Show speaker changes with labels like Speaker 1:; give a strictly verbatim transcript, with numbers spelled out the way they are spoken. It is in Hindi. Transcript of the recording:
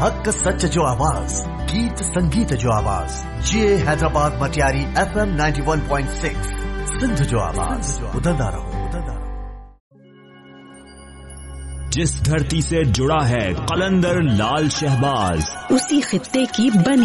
Speaker 1: हक सच जो आवाज, गीत संगीत जो आवाज, ये Hyderabad Matiari F M ninety one point six Sindh जो आवाज, उदंदा रहो, उदंदा रहो।
Speaker 2: जिस धरती से जुड़ा है कलंदर लाल शहबाज,
Speaker 3: उसी खित्ते की बनी